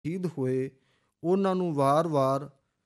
ਸ਼ਹੀਦ ਹੋਏ, ਉਹਨਾਂ ਨੂੰ ਵਾਰ-ਵਾਰ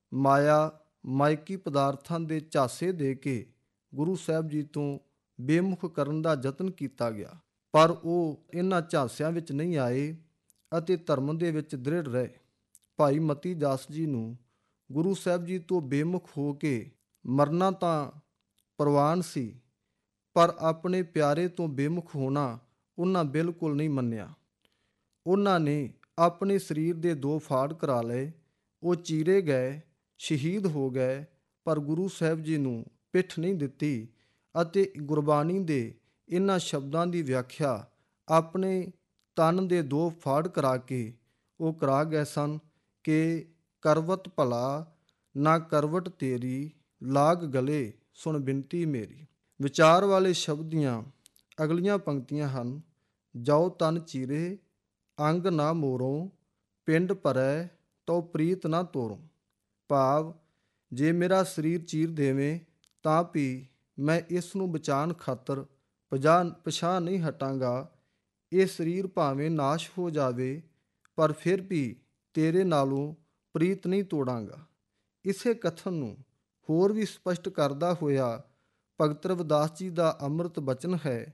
ਮਾਇਕੀ ਪਦਾਰਥਾਂ ਦੇ ਝਾਂਸੇ ਦੇ ਕੇ ਗੁਰੂ ਸਾਹਿਬ ਜੀ ਤੋਂ ਬੇਮੁਖ ਕਰਨ ਦਾ ਯਤਨ ਕੀਤਾ ਗਿਆ, ਪਰ ਉਹ ਇਹਨਾਂ ਝਾਂਸਿਆਂ ਵਿੱਚ ਨਹੀਂ ਆਏ ਅਤੇ ਧਰਮ ਦੇ ਵਿੱਚ ਦ੍ਰਿੜ ਰਹੇ। ਭਾਈ ਮਤੀ ਦਾਸ ਜੀ ਨੂੰ ਗੁਰੂ ਸਾਹਿਬ ਜੀ ਤੋਂ ਬੇਮੁਖ ਹੋ ਕੇ ਮਰਨਾ ਤਾਂ ਪ੍ਰਵਾਨ ਸੀ, ਪਰ ਆਪਣੇ ਪਿਆਰੇ ਤੋਂ ਬੇਮੁਖ ਹੋਣਾ ਉਹਨਾਂ ਬਿਲਕੁਲ ਨਹੀਂ ਮੰਨਿਆ। ਉਹਨਾਂ ਨੇ ਆਪਣੇ ਸਰੀਰ ਦੇ 2 ਫਾੜ ਕਰਾ ਲਏ, ਉਹ ਚੀਰੇ ਗਏ, ਸ਼ਹੀਦ ਹੋ ਗਏ, ਪਰ ਗੁਰੂ ਸਾਹਿਬ ਜੀ ਨੂੰ ਪਿੱਠ ਨਹੀਂ ਦਿੱਤੀ ਅਤੇ ਗੁਰਬਾਣੀ ਦੇ ਇਹਨਾਂ ਸ਼ਬਦਾਂ ਦੀ ਵਿਆਖਿਆ ਆਪਣੇ ਤਨ ਦੇ 2 ਫਾੜ ਕਰਾ ਕੇ ਉਹ ਕਰਾ ਗਏ ਸਨ ਕਿ ਕਰਵਤ ਭਲਾ ਨਾ ਕਰਵਟ ਤੇਰੀ, ਲਾਗ ਗਲੇ ਸੁਣ ਬਿਨਤੀ ਮੇਰੀ। ਵਿਚਾਰ ਵਾਲੇ ਸ਼ਬਦ ਦੀਆਂ ਅਗਲੀਆਂ ਪੰਕਤੀਆਂ ਹਨ: ਜਾਓ ਤਨ ਚੀਰੇ ਅੰਗ ਨਾ ਮੋਰੋ, ਪਿੰਡ ਭਰੈ ਤਉ ਪ੍ਰੀਤ ਨਾ ਤੋਰੋ। ਭਾਵ, ਜੇ ਮੇਰਾ ਸਰੀਰ ਚੀਰ ਦੇਵੇਂ ਤਾਂ ਵੀ ਮੈਂ ਇਸ ਨੂੰ ਬਚਾਉਣ ਖਾਤਰ ਪਿਛਾਂਹ ਨਹੀਂ ਹਟਾਂਗਾ। ਇਹ ਸਰੀਰ ਭਾਵੇਂ ਨਾਸ਼ ਹੋ ਜਾਵੇ, ਪਰ ਫਿਰ ਵੀ ਤੇਰੇ ਨਾਲੋਂ ਪ੍ਰੀਤ ਨਹੀਂ ਤੋੜਾਂਗਾ। ਇਸੇ ਕਥਨ ਨੂੰ ਹੋਰ ਵੀ ਸਪਸ਼ਟ ਕਰਦਾ ਹੋਇਆ ਭਗਤ ਰਵਿਦਾਸ ਜੀ ਦਾ ਅੰਮ੍ਰਿਤ ਬਚਨ ਹੈ,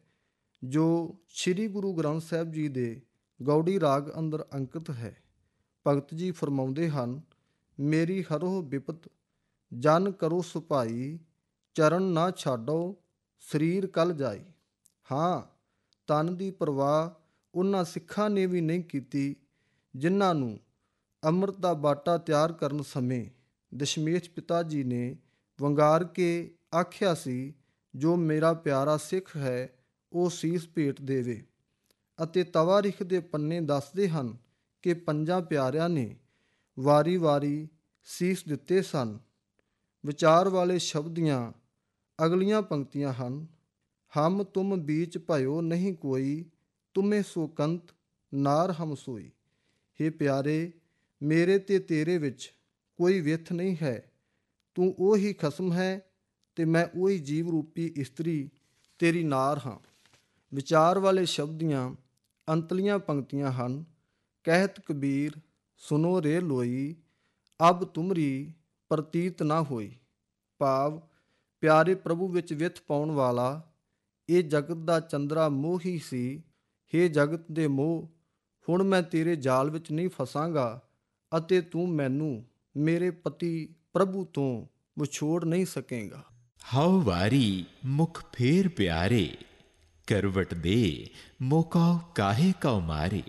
ਜੋ ਸ੍ਰੀ ਗੁਰੂ ਗ੍ਰੰਥ ਸਾਹਿਬ ਜੀ ਦੇ ਗੌੜੀ ਰਾਗ ਅੰਦਰ ਅੰਕਿਤ ਹੈ। ਭਗਤ ਜੀ ਫਰਮਾਉਂਦੇ ਹਨ: ਮੇਰੀ ਹਰੋ ਬਿਪਤ ਜਨ ਕਰੋ ਸੁਭਾਈ, ਚਰਨ ਨਾ ਛਾਡੋ ਸਰੀਰ ਕਲ ਜਾਈ। ਹਾਂ, ਤਨ ਦੀ ਪਰਵਾਹ ਉਹਨਾਂ ਸਿੱਖਾਂ ਨੇ ਵੀ ਨਹੀਂ ਕੀਤੀ ਜਿਨ੍ਹਾਂ ਨੂੰ ਅੰਮ੍ਰਿਤ ਦਾ ਬਾਟਾ ਤਿਆਰ ਕਰਨ ਸਮੇਂ ਦਸ਼ਮੇਸ਼ ਪਿਤਾ ਜੀ ਨੇ ਵੰਗਾਰ ਕੇ ਆਖਿਆ ਸੀ, ਜੋ ਮੇਰਾ ਪਿਆਰਾ ਸਿੱਖ ਹੈ ਉਹ ਸੀਸ ਭੇਟ ਦੇਵੇ। ਅਤੇ ਤਵਾਰੀਖ ਦੇ ਪੰਨੇ ਦੱਸਦੇ ਹਨ ਕਿ 5 ਪਿਆਰਿਆਂ ਨੇ ਵਾਰੀ-ਵਾਰੀ ਸੀਸ ਦਿੱਤੇ ਸਨ। ਵਿਚਾਰ ਵਾਲੇ ਸ਼ਬਦ ਦੀਆਂ ਅਗਲੀਆਂ ਪੰਕਤੀਆਂ ਹਨ: ਹਮ ਤੁਮ ਬੀਚ ਭਇਓ ਨਹੀਂ ਕੋਈ, ਤੁਮੇ ਸੋਕੰਤ ਨਾਰ ਹਮ ਸੋਈ। ਹੇ ਪਿਆਰੇ, ਮੇਰੇ ਤੇ ਤੇਰੇ ਵਿੱਚ ਕੋਈ ਵਿੱਥ ਨਹੀਂ ਹੈ। ਤੂੰ ਉਹੀ ਖਸਮ ਹੈ ਤੇ ਮੈਂ ਉਹੀ ਜੀਵ ਰੂਪੀ ਇਸਤਰੀ ਤੇਰੀ ਨਾਰ ਹਾਂ। ਵਿਚਾਰ ਵਾਲੇ ਸ਼ਬਦ ਦੀਆਂ ਅੰਤਲੀਆਂ ਪੰਕਤੀਆਂ ਹਨ: ਕਹਿਤ ਕਬੀਰ ਸੁਨੋ ਰੇ ਲੋਈ, ਅਬ ਤੁਮਰੀ ਪ੍ਰਤੀਤ ਨਾ ਹੋਈ। ਭਾਵ, ਪਿਆਰੇ ਪ੍ਰਭੂ ਵਿੱਚ ਵਿੱਥ ਪਾਉਣ ਵਾਲਾ ਇਹ ਜਗਤ ਦਾ ਚੰਦਰਾ ਮੋਹ ਹੀ ਸੀ। ਹੇ ਜਗਤ ਦੇ ਮੋਹ, ਹੁਣ ਮੈਂ ਤੇਰੇ ਜਾਲ ਵਿੱਚ ਨਹੀਂ ਫਸਾਂਗਾ ਅਤੇ ਤੂੰ ਮੈਨੂੰ ਮੇਰੇ ਪਤੀ ਪ੍ਰਭੂ ਤੋਂ ਵਿਛੋੜ ਨਹੀਂ ਸਕੇਗਾ। ਹਉ ਵਾਰੀ ਮੁਖ ਫੇਰ ਪਿਆਰੇ, ਕਰਵਟ ਦੇ ਮੋਕਾ ਕਾਹੇ ਕਉ ਮਾਰੇ।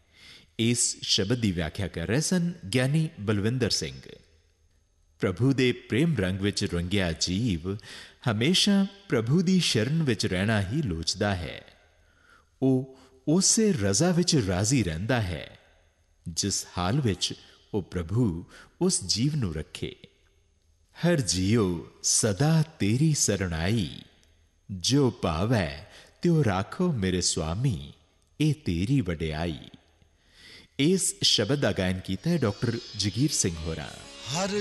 ਇਸ ਸ਼ਬਦ ਦੀ ਵਿਆਖਿਆ ਕਰ ਰਹੇ ਸਨ ਗਿਆਨੀ ਬਲਵਿੰਦਰ ਸਿੰਘ। ਪ੍ਰਭੂ ਦੇ ਪ੍ਰੇਮ ਰੰਗ ਵਿੱਚ ਰੰਗਿਆ ਜੀਵ ਹਮੇਸ਼ਾ ਪ੍ਰਭੂ ਦੀ ਸ਼ਰਨ ਵਿੱਚ ਰਹਿਣਾ ਹੀ ਲੋਚਦਾ ਹੈ। ਉਹ ਉਸੇ ਰਜ਼ਾ ਵਿੱਚ ਰਾਜ਼ੀ ਰਹਿੰਦਾ ਹੈ ਜਿਸ ਹਾਲ ਵਿੱਚ ਉਹ ਪ੍ਰਭੂ ਉਸ ਜੀਵ ਨੂੰ ਰੱਖੇ। ਹਰ ਜੀਉ ਸਦਾ ਤੇਰੀ ਸਰਣਾਈ, ਜੋ ਭਾਵੈ ਤਿਉ ਰਾਖੋ ਮੇਰੇ ਸੁਆਮੀ, ਇਹ ਤੇਰੀ ਵਡਿਆਈ। ਇਸ ਸ਼ਬਦ ਦਾ ਗਾਇਨ ਕੀਤਾ ਹੈ ਡਾਕਟਰ ਜਗੀਰ ਸਿੰਘ ਹੋਰਾਂ। ਹਰ